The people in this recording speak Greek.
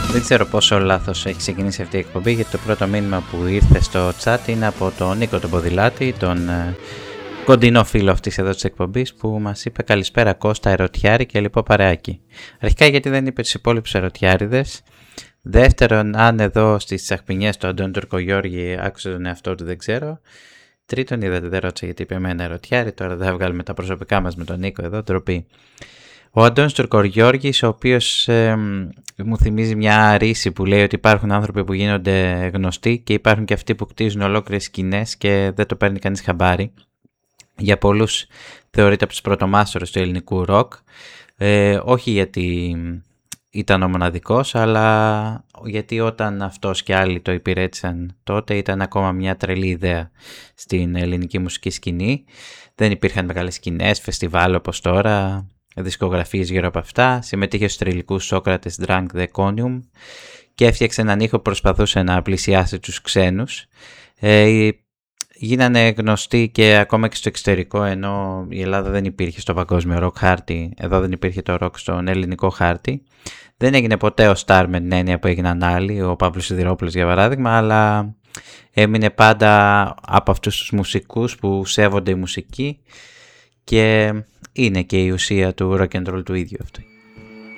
Δεν ξέρω πόσο λάθος έχει ξεκινήσει αυτή η εκπομπή, γιατί το πρώτο μήνυμα που ήρθε στο chat είναι από τον Νίκο τον Ποδηλάτη, τον κοντινό φίλο αυτής εδώ της εκπομπής, που μας είπε καλησπέρα Κώστα, ερωτιάρη και λοιπόν παρεάκι. Αρχικά γιατί δεν είπε τους υπόλοιπους ερωτιάριδες. Δεύτερον, αν εδώ στις τσαχπινιές του Αντώνη Τουρκογιώργη άκουσε τον εαυτό του, δεν ξέρω. Τρίτον, είδατε, δεν ρώτησα γιατί είπε εμένα ερωτιάρη, τώρα δεν θα βγάλουμε τα προσωπικά μας με τον Νίκο εδώ, ντροπή. Ο Αντώνης Τουρκογιώργης, ο οποίος μου θυμίζει μια ρίση που λέει ότι υπάρχουν άνθρωποι που γίνονται γνωστοί και υπάρχουν και αυτοί που κτίζουν ολόκληρες σκηνές και δεν το παίρνει κανείς χαμπάρι. Για πολλούς θεωρείται από τους πρωτομάστορες του ελληνικού ροκ, όχι γιατί ήταν ο μοναδικός, αλλά γιατί όταν αυτός και άλλοι το υπηρέτησαν τότε ήταν ακόμα μια τρελή ιδέα στην ελληνική μουσική σκηνή. Δεν υπήρχαν μεγάλες σκηνές, φεστιβάλ όπως τώρα, δισκογραφίες γύρω από αυτά. Συμμετείχε στους τριλικούς Σόκρατες Drunk the Conium και έφτιαξε έναν ήχο που προσπαθούσε να πλησιάσει τους ξένους. Γίνανε γνωστοί και ακόμα και στο εξωτερικό, ενώ η Ελλάδα δεν υπήρχε στο παγκόσμιο ροκ χάρτη, εδώ δεν υπήρχε το ροκ στον ελληνικό χάρτη. Δεν έγινε ποτέ ο στάρ με την έννοια που έγιναν άλλοι, ο Παύλος Σιδηρόπουλος για παράδειγμα, αλλά έμεινε πάντα από αυτούς τους μουσικούς που σέβονται η μουσική και είναι και η ουσία του rock and roll του ίδιου αυτού.